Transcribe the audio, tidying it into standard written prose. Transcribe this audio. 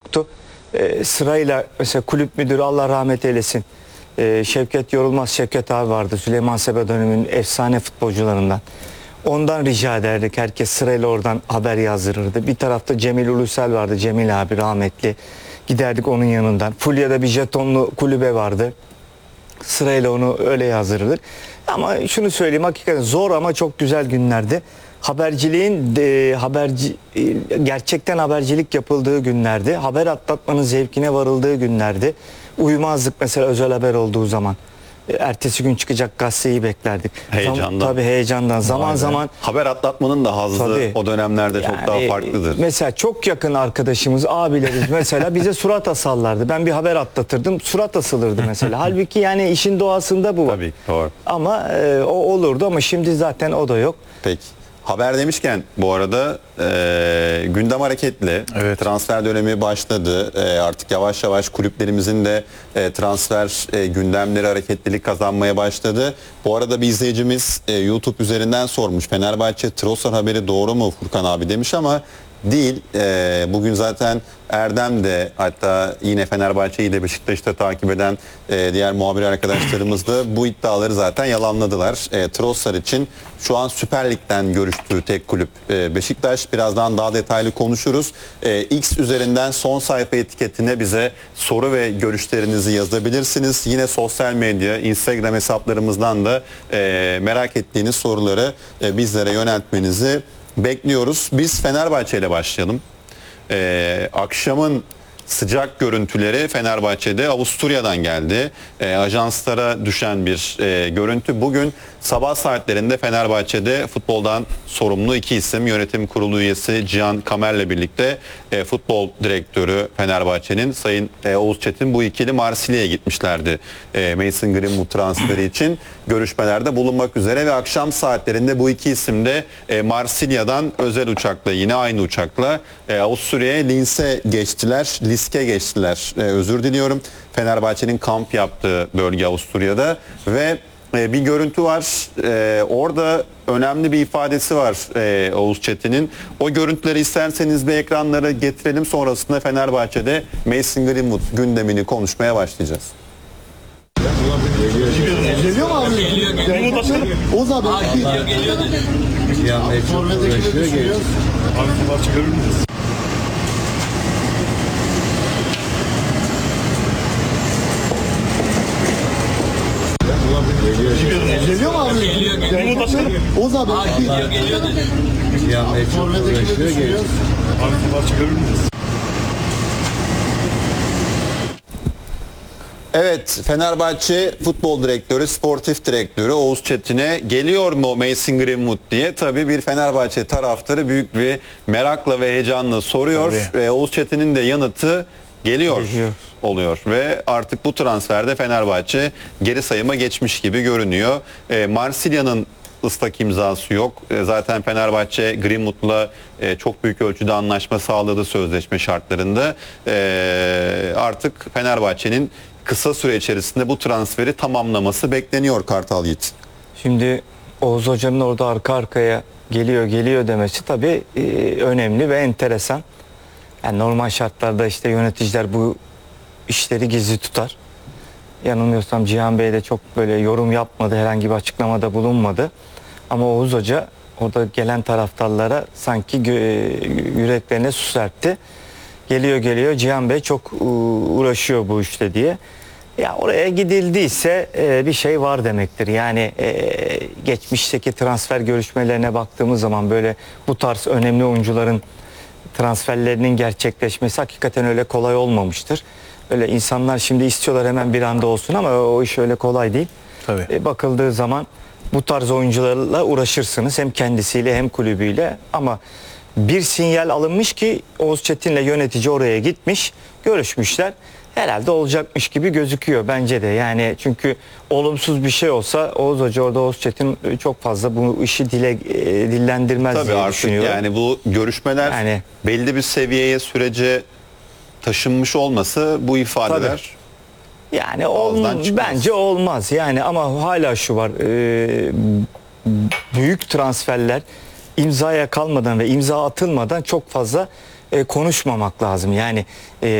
Sırayla mesela kulüp müdürü, Allah rahmet eylesin, Şevket Yorulmaz, Şevket abi vardı, Süleyman Seba döneminin efsane futbolcularından. Ondan rica ederdik, herkes sırayla oradan haber yazdırırdı. Bir tarafta Cemil Ulusal vardı, Cemil abi rahmetli, giderdik onun yanından. Fulya'da bir jetonlu kulübe vardı, sırayla onu öyle yazdırırdık. Ama şunu söyleyeyim, hakikaten zor ama çok güzel günlerdi. Haberciliğin gerçekten habercilik yapıldığı günlerdi. Haber atlatmanın zevkine varıldığı günlerdi. Uyumazdık mesela özel haber olduğu zaman. Ertesi gün çıkacak gazeteyi beklerdik. Heyecandan. Tabii heyecandan. Zaman zaman haber atlatmanın da hazzı tabii, o dönemlerde çok daha farklıdır. Mesela çok yakın arkadaşımız, abilerimiz mesela bize surat asarlardı. Ben bir haber atlatırdım, surat asılırdı mesela. Halbuki yani işin doğasında bu var. Tabii, doğru. Ama o olurdu ama şimdi zaten o da yok. Peki. Haber demişken bu arada gündem hareketli. Evet. Transfer dönemi başladı. Artık yavaş yavaş kulüplerimizin de transfer gündemleri hareketlilik kazanmaya başladı. Bu arada bir izleyicimiz YouTube üzerinden sormuş. Fenerbahçe Trossard haberi doğru mu Furkan abi demiş ama değil. Bugün zaten Erdem de, hatta yine Fenerbahçe'yi de Beşiktaş'ta takip eden diğer muhabir arkadaşlarımız da bu iddiaları zaten yalanladılar. Trossard için şu an Süper Lig'den görüştüğü tek kulüp Beşiktaş. Birazdan daha detaylı konuşuruz. X üzerinden son sayfa etiketine bize soru ve görüşlerinizi yazabilirsiniz. Yine sosyal medya, Instagram hesaplarımızdan da merak ettiğiniz soruları bizlere yöneltmenizi bekliyoruz. Biz Fenerbahçe ile başlayalım. Akşamın sıcak görüntüleri Fenerbahçe'de Avusturya'dan geldi. Ajanslara düşen bir görüntü. Bugün sabah saatlerinde Fenerbahçe'de futboldan sorumlu iki isim, yönetim kurulu üyesi Cihan Kamer'le birlikte futbol direktörü Fenerbahçe'nin Sayın Oğuz Çetin, bu ikili Marsilya'ya gitmişlerdi. Mason Greenwood transferi için görüşmelerde bulunmak üzere ve akşam saatlerinde bu iki isim de Marsilya'dan özel uçakla, yine aynı uçakla Avusturya'ya Linz'e geçtiler. Liske geçtiler. Özür diliyorum. Fenerbahçe'nin kamp yaptığı bölge Avusturya'da ve bir görüntü var. Orada önemli bir ifadesi var Oğuz Çetin'in. O görüntüleri isterseniz bir ekranlara getirelim. Sonrasında Fenerbahçe'de Mason Greenwood gündemini konuşmaya başlayacağız. Geliyor mu abi? Geliyor başkanım. Oğuz abi. Geliyor. Forvet'e geliyor. Abi kubar çıkarır mıyız? Geliyor mu abi? Geliyor başkanım. Oğuz abi. Geliyor. Forvet'e geliyor. Abi kubar çıkarır mıyız? Evet, Fenerbahçe futbol direktörü, sportif direktörü Oğuz Çetin'e geliyor mu Mason Greenwood diye tabii bir Fenerbahçe taraftarı büyük bir merakla ve heyecanla soruyor. Oğuz Çetin'in de yanıtı geliyor oluyor ve artık bu transferde Fenerbahçe geri sayıma geçmiş gibi görünüyor. Marsilya'nın ıslak imzası yok. Zaten Fenerbahçe Greenwood'la çok büyük ölçüde anlaşma sağladı sözleşme şartlarında. Artık Fenerbahçe'nin kısa süre içerisinde bu transferi tamamlaması bekleniyor Kartal Yiğit. Şimdi Oğuz Hoca'nın orada arka arkaya geliyor demesi tabii önemli ve enteresan. Yani normal şartlarda işte yöneticiler bu işleri gizli tutar. Yanılmıyorsam Cihan Bey de çok böyle yorum yapmadı, herhangi bir açıklamada bulunmadı. Ama Oğuz Hoca orada gelen taraftarlara sanki yüreklerine su serpti. Geliyor Cihan Bey çok uğraşıyor bu işte diye. Ya oraya gidildiyse bir şey var demektir. Yani geçmişteki transfer görüşmelerine baktığımız zaman böyle bu tarz önemli oyuncuların transferlerinin gerçekleşmesi hakikaten öyle kolay olmamıştır. Öyle insanlar şimdi istiyorlar hemen bir anda olsun ama o iş öyle kolay değil. Tabii. Bakıldığı zaman bu tarz oyuncularla uğraşırsınız hem kendisiyle hem kulübüyle ama bir sinyal alınmış ki Oğuz Çetin'le yönetici oraya gitmiş, görüşmüşler. Herhalde olacakmış gibi gözüküyor bence de. Yani çünkü olumsuz bir şey olsa Oğuz Hoca orada, Oğuz Çetin çok fazla bu işi dillendirmez Tabii diye artık düşünüyorum. yani bu görüşmeler yani, belli bir seviyeye, sürece taşınmış olması bu ifadeler yani bence olmaz yani ama hala şu var, büyük transferler imzaya kalmadan ve imza atılmadan çok fazla konuşmamak lazım yani.